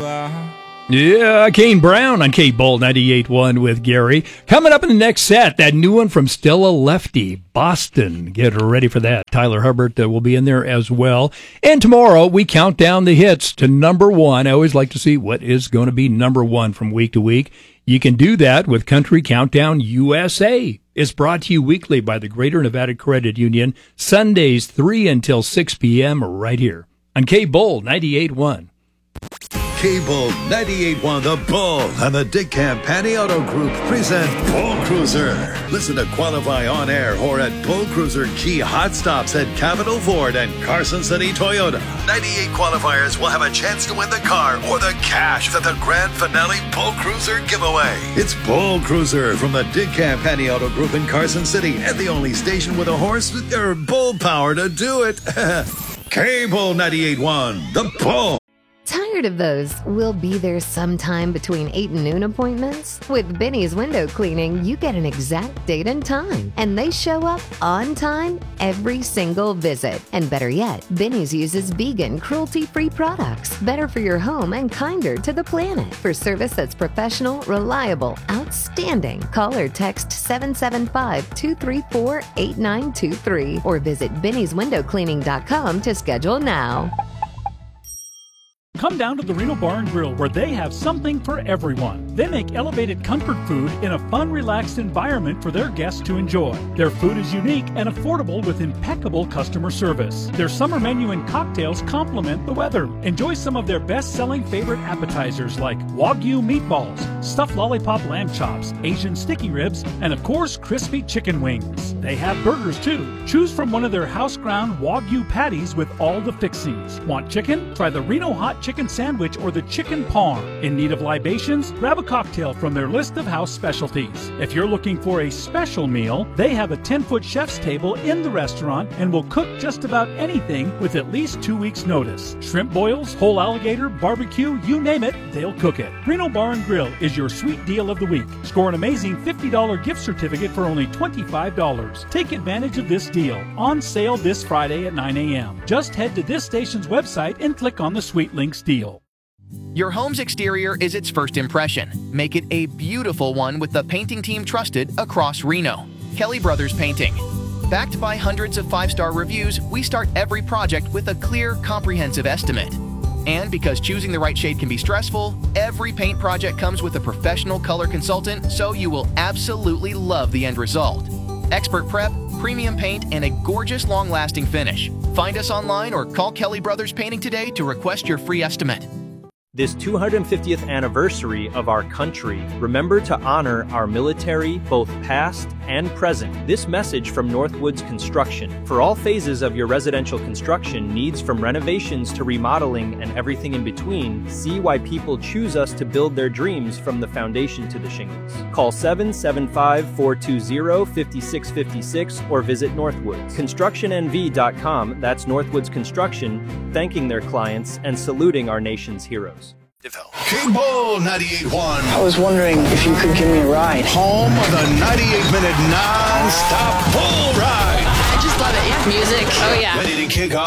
Yeah, Kane Brown on K-Ball 98.1 with Gary. Coming up in the next set, that new one from Stella Lefty, Boston. Get ready for that. Tyler Hubbard will be in there as well. And tomorrow, we count down the hits to number one. I always like to see what is going to be number one from week to week. You can do that with Country Countdown USA. It's brought to you weekly by the Greater Nevada Credit Union, Sundays 3 until 6 p.m. right here on K-Bull 98.1. K-Bull 98.1, The Bull, and the Dick Campani Auto Group present Bull Cruiser. Listen to qualify on air or at Bull Cruiser G Hot Stops at Capitol Ford and Carson City Toyota. 98 qualifiers will have a chance to win the car or the cash at the grand finale Bull Cruiser giveaway. It's Bull Cruiser from the Dick Campani Auto Group in Carson City, and the only station with a horse or bull power to do it. K-Bull 98.1, The Bull. Tired of those "we'll be there sometime between 8 and noon" appointments? With Benny's Window Cleaning, you get an exact date and time, and they show up on time every single visit. And better yet, Benny's uses vegan, cruelty-free products, better for your home and kinder to the planet. For service that's professional, reliable, outstanding, call or text 775-234-8923 or visit bennyswindowcleaning.com to schedule now. Come down to the Reno Bar and Grill, where they have something for everyone. They make elevated comfort food in a fun, relaxed environment for their guests to enjoy. Their food is unique and affordable with impeccable customer service. Their summer menu and cocktails complement the weather. Enjoy some of their best-selling favorite appetizers like Wagyu meatballs, stuffed lollipop lamb chops, Asian sticky ribs, and of course, crispy chicken wings. They have burgers too. Choose from one of their house-ground Wagyu patties with all the fixings. Want chicken? Try the Reno Hot Chicken Sandwich or the Chicken Parm. In need of libations? Grab a cocktail from their list of house specialties. If you're looking for a special meal, they have a 10-foot chef's table in the restaurant and will cook just about anything with at least 2 weeks' notice. Shrimp boils, whole alligator, barbecue, you name it, they'll cook it. Reno Bar and Grill is your sweet deal of the week. Score an amazing $50 gift certificate for only $25. Take advantage of this deal. On sale this Friday at 9 a.m. Just head to this station's website and click on the Sweet Links deal. Your home's exterior is its first impression. Make it a beautiful one with the painting team trusted across Reno. Kelly Brothers Painting. Backed by hundreds of 5-star reviews, we start every project with a clear, comprehensive estimate. And because choosing the right shade can be stressful, every paint project comes with a professional color consultant, so you will absolutely love the end result. Expert prep, premium paint, and a gorgeous long-lasting finish. Find us online or call Kelly Brothers Painting today to request your free estimate. This 250th anniversary of our country, remember to honor our military, both past and present. This message from Northwoods Construction. For all phases of your residential construction needs, from renovations to remodeling and everything in between, see why people choose us to build their dreams from the foundation to the shingles. Call 775-420-5656 or visit Northwoods. ConstructionNV.com, that's Northwoods Construction, thanking their clients and saluting our nation's heroes. K-Bull 98.1. I was wondering if you could give me a ride. Home of the 98-minute non-stop bull ride. I just love it. Yeah, music. Oh, yeah. Ready to kick off?